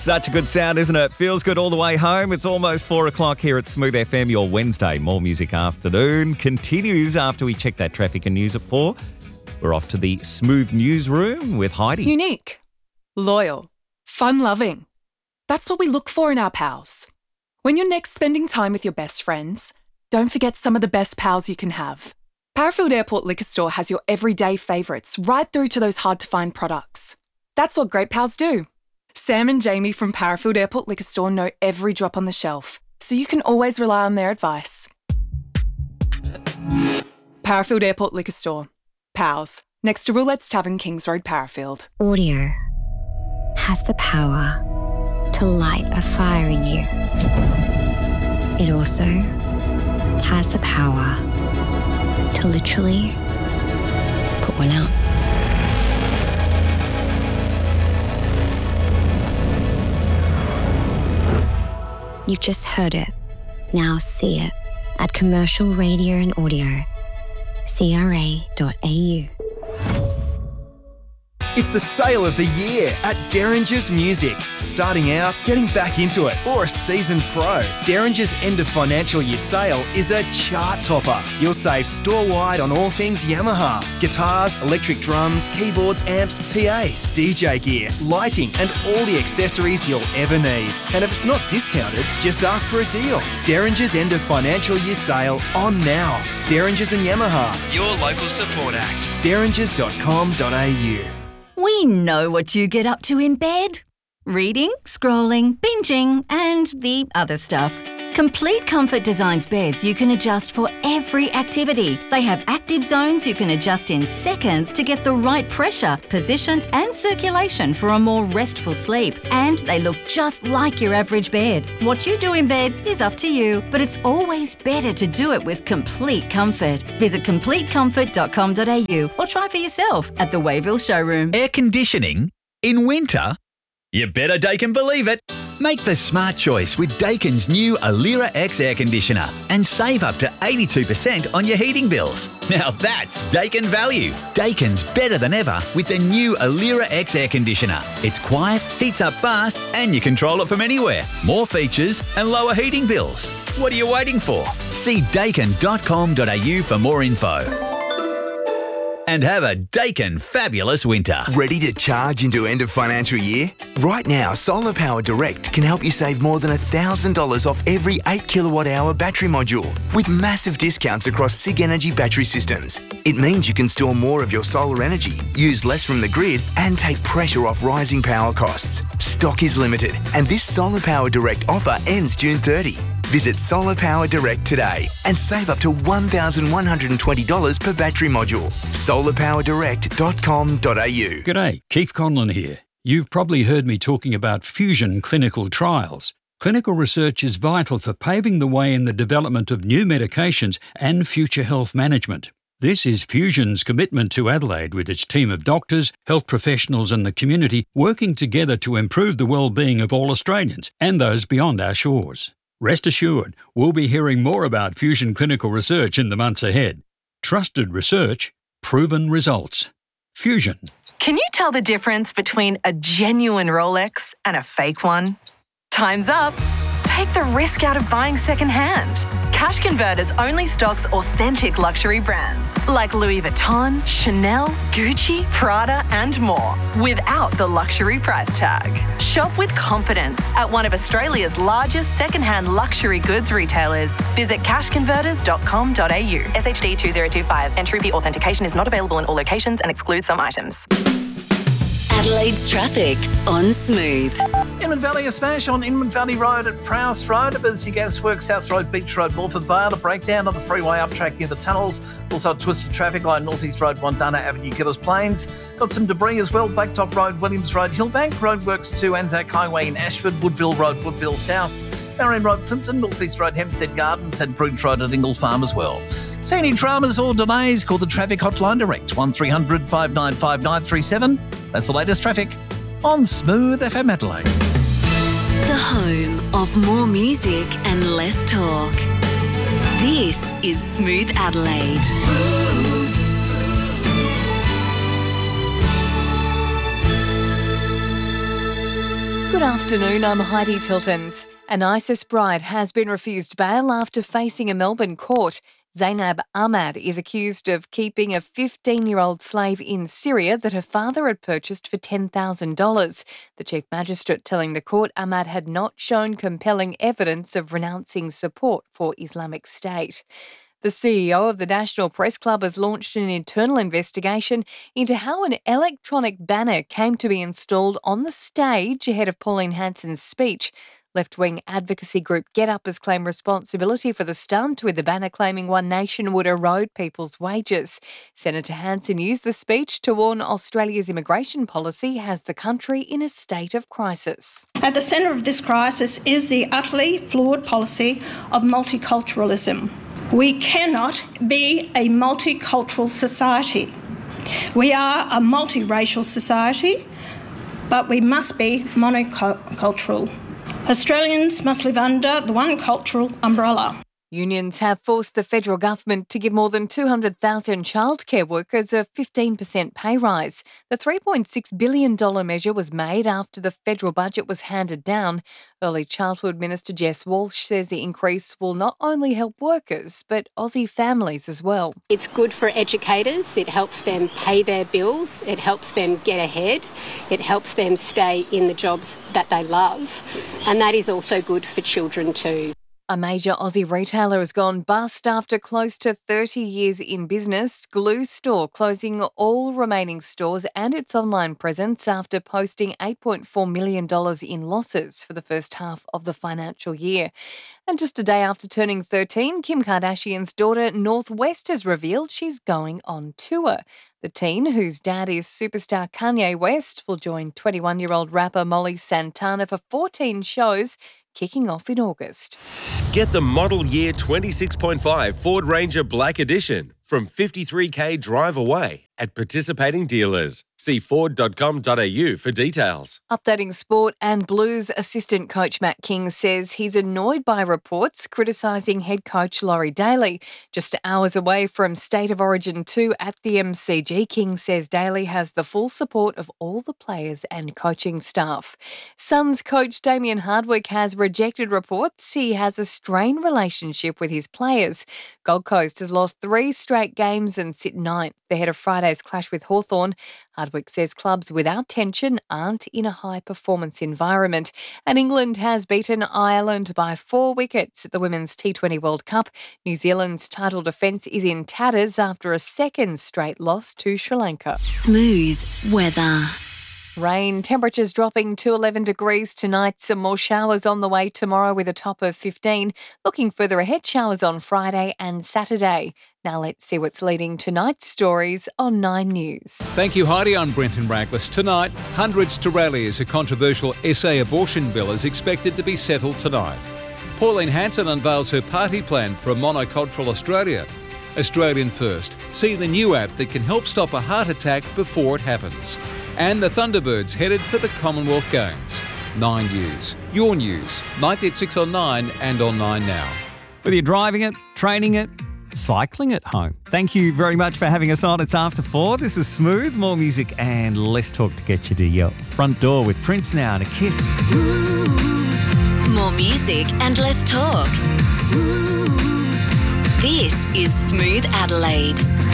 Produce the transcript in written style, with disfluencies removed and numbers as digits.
Such a good sound, isn't it? Feels good all the way home. It's almost 4 o'clock here at Smooth FM. Your Wednesday More Music Afternoon continues after we check that traffic and news at 4. We're off to the Smooth Newsroom with Heidi. Unique, loyal, fun-loving. That's what we look for in our pals. When you're next spending time with your best friends, don't forget some of the best pals you can have. Parafield Airport Liquor Store has your everyday favourites right through to those hard-to-find products. That's what great pals do. Sam and Jamie from Parafield Airport Liquor Store know every drop on the shelf, so you can always rely on their advice. Parafield Airport Liquor Store. Pals. Next to Roulette's Tavern, Kings Road, Parafield. Audio has the power to light a fire in you. It also has the power to literally put one out. You've just heard it. Now see it at Commercial Radio and Audio, CRA.au. It's the sale of the year at Derringer's Music. Starting out, getting back into it, or a seasoned pro. Derringer's end of financial year sale is a chart topper. You'll save store-wide on all things Yamaha. Guitars, electric drums, keyboards, amps, PAs, DJ gear, lighting, and all the accessories you'll ever need. And if it's not discounted, just ask for a deal. Derringer's end of financial year sale on now. Derringer's and Yamaha, your local support act. derringers.com.au. We know what you get up to in bed. Reading, scrolling, binging, and the other stuff. Complete Comfort designs beds you can adjust for every activity. They have active zones you can adjust in seconds to get the right pressure, position, and circulation for a more restful sleep. And they look just like your average bed. What you do in bed is up to you, but it's always better to do it with Complete Comfort. Visit CompleteComfort.com.au or try for yourself at the Wayville showroom. Air conditioning in winter? You better Daikin believe it. Make the smart choice with Daikin's new Alira X air conditioner and save up to 82% on your heating bills. Now that's Daikin value. Daikin's better than ever with the new Alira X air conditioner. It's quiet, heats up fast, and you control it from anywhere. More features and lower heating bills. What are you waiting for? See Daikin.com.au for more info. And have a Daikin fabulous winter. Ready to charge into end of financial year? Right now, Solar Power Direct can help you save more than $1,000 off every 8 kilowatt hour battery module with massive discounts across SIG Energy battery systems. It means you can store more of your solar energy, use less from the grid, and take pressure off rising power costs. Stock is limited, and this Solar Power Direct offer ends June 30. Visit Solar Power Direct today and save up to $1,120 per battery module. solarpowerdirect.com.au. G'day, Keith Conlon here. You've probably heard me talking about Fusion clinical trials. Clinical research is vital for paving the way in the development of new medications and future health management. This is Fusion's commitment to Adelaide with its team of doctors, health professionals and the community working together to improve the well-being of all Australians and those beyond our shores. Rest assured, we'll be hearing more about Fusion clinical research in the months ahead. Trusted research, proven results. Fusion. Can you tell the difference between a genuine Rolex and a fake one? Time's up. Take the risk out of buying secondhand. Cash Converters only stocks authentic luxury brands like Louis Vuitton, Chanel, Gucci, Prada, and more without the luxury price tag. Shop with confidence at one of Australia's largest secondhand luxury goods retailers. Visit cashconverters.com.au. SHD 2025. Entry fee authentication is not available in all locations and excludes some items. Adelaide's traffic on Smooth. Inman Valley, a smash on Inman Valley Road at Prowse Road, Busy Gasworks, South Road, Beach Road, Morford Vale, a breakdown on the freeway up track near the tunnels. Also a twisted traffic line, North East Road, Wandana Avenue, Gillers Plains. Got some debris as well, Blacktop Road, Williams Road, Hillbank, Roadworks to Anzac Highway in Ashford, Woodville Road, Woodville South, Marion Road, Plimpton, North East Road, Hempstead Gardens and Prudence Road at Ingle Farm as well. See any dramas or delays, call the traffic hotline direct, 1300 595 937. That's the latest traffic on Smooth FM Adelaide. The home of more music and less talk. This is Smooth Adelaide. Good afternoon, I'm Heidi Tiltons. An ISIS bride has been refused bail after facing a Melbourne court. Zainab Ahmad is accused of keeping a 15-year-old slave in Syria that her father had purchased for $10,000. The Chief Magistrate telling the court Ahmad had not shown compelling evidence of renouncing support for Islamic State. The CEO of the National Press Club has launched an internal investigation into how an electronic banner came to be installed on the stage ahead of Pauline Hanson's speech. Left-wing advocacy group GetUp has claimed responsibility for the stunt, with the banner claiming One Nation would erode people's wages. Senator Hanson used the speech to warn Australia's immigration policy has the country in a state of crisis. At the centre of this crisis is the utterly flawed policy of multiculturalism. We cannot be a multicultural society. We are a multiracial society, but we must be monocultural. Australians must live under the one cultural umbrella. Unions have forced the federal government to give more than 200,000 childcare workers a 15% pay rise. The $3.6 billion measure was made after the federal budget was handed down. Early Childhood Minister Jess Walsh says the increase will not only help workers, but Aussie families as well. It's good for educators. It helps them pay their bills. It helps them get ahead. It helps them stay in the jobs that they love. And that is also good for children too. A major Aussie retailer has gone bust after close to 30 years in business. Glue Store closing all remaining stores and its online presence after posting $8.4 million in losses for the first half of the financial year. And just a day after turning 13, Kim Kardashian's daughter North West has revealed she's going on tour. The teen, whose dad is superstar Kanye West, will join 21-year-old rapper Molly Santana for 14 shows, kicking off in August. Get the model year 26.5 Ford Ranger Black Edition from $53,000 drive away at participating dealers. See Ford.com.au for details. Updating sport, and Blues assistant coach Matt King says he's annoyed by reports criticising head coach Laurie Daly. Just hours away from State of Origin 2 at the MCG, King says Daly has the full support of all the players and coaching staff. Suns coach Damien Hardwick has rejected reports he has a strained relationship with his players. Gold Coast has lost 3 straight games and sit 9th ahead of Friday's clash with Hawthorn. Hardwick says clubs without tension aren't in a high-performance environment. And England has beaten Ireland by 4 wickets at the Women's T20 World Cup. New Zealand's title defence is in tatters after a second straight loss to Sri Lanka. Smooth weather. Rain, temperatures dropping to 11 degrees tonight. Some more showers on the way tomorrow with a top of 15. Looking further ahead, showers on Friday and Saturday. Now let's see what's leading tonight's stories on 9 News. Thank you, Heidi. I'm Brenton Raglas. Tonight, hundreds to rally as a controversial SA abortion bill is expected to be settled tonight. Pauline Hanson unveils her party plan for a monocultural Australia. Australian First. See the new app that can help stop a heart attack before it happens. And the Thunderbirds headed for the Commonwealth Games. 9 News. Your news. 9 at 6 on 9 and on 9 Now. Whether you're driving it, training it, cycling at home. Thank you very much for having us on. It's after 4. This is Smooth. More music and less talk to get you to your front door with Prince now and a kiss. More music and less talk. This is Smooth Adelaide.